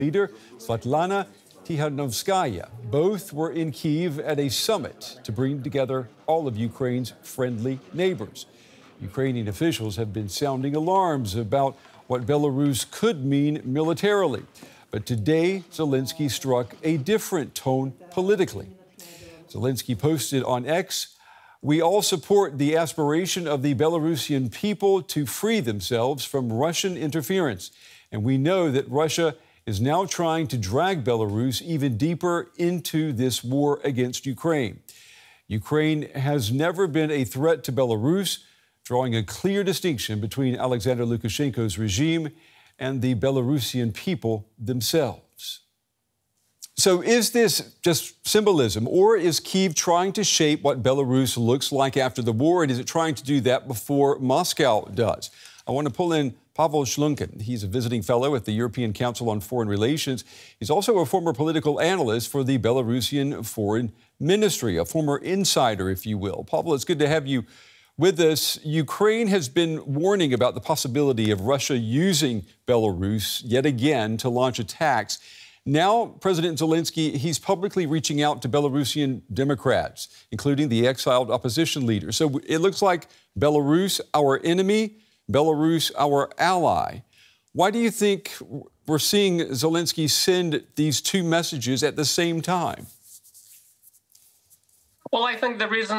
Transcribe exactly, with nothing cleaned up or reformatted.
leader Svetlana Tikhanovskaya. Both were in Kyiv at a summit to bring together all of Ukraine's friendly neighbors. Ukrainian officials have been sounding alarms about what Belarus could mean militarily. But today, Zelensky struck a different tone politically. Zelensky posted on X, "We all support the aspiration of the Belarusian people to free themselves from Russian interference. And we know that Russia is now trying to drag Belarus even deeper into this war against Ukraine. Ukraine has never been a threat to Belarus, drawing a clear distinction between Alexander Lukashenko's regime and the Belarusian people themselves." So is this just symbolism, or is Kyiv trying to shape what Belarus looks like after the war, and is it trying to do that before Moscow does? I want to pull in Pavel Shlunkin. He's a visiting fellow at the European Council on Foreign Relations. He's also a former political analyst for the Belarusian Foreign Ministry, a former insider, if you will. Pavel, it's good to have you with us. Ukraine has been warning about the possibility of Russia using Belarus yet again to launch attacks. Now, President Zelensky, he's publicly reaching out to Belarusian Democrats, including the exiled opposition leader. So it looks like Belarus, our enemy, Belarus, our ally. Why do you think we're seeing Zelensky send these two messages at the same time? Well, I think the reason